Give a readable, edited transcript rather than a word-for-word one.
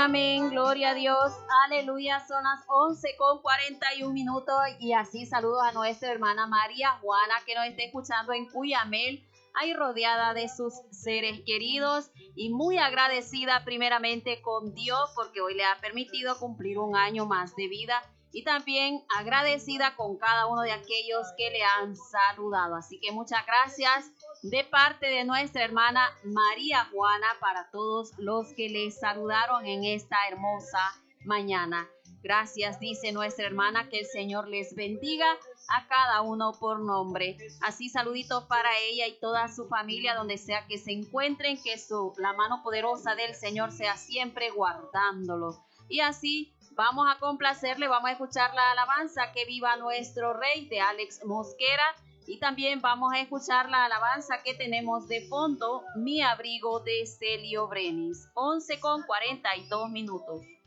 amén, gloria a Dios, aleluya, son las 11:41 y así saludo a nuestra hermana María Juana que nos está escuchando en Cuyamel, ahí rodeada de sus seres queridos y muy agradecida primeramente con Dios porque hoy le ha permitido cumplir un año más de vida y también agradecida con cada uno de aquellos que le han saludado. Así que muchas gracias de parte de nuestra hermana María Juana para todos los que le saludaron en esta hermosa mañana. Gracias, dice nuestra hermana, que el Señor les bendiga a cada uno por nombre. Así saluditos para ella y toda su familia donde sea que se encuentren, que la mano poderosa del Señor sea siempre guardándolos. Y así vamos a complacerle, vamos a escuchar la alabanza Que viva nuestro Rey de Alex Mosquera y también vamos a escuchar la alabanza que tenemos de fondo, Mi abrigo de Celio Brenis, 11:42.